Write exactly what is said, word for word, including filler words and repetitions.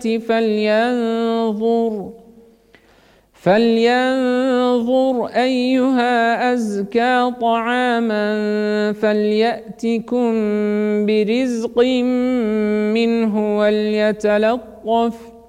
فلينظر فلينظر أيها أزكى طعاما فليأتكم برزق منه وليتلطف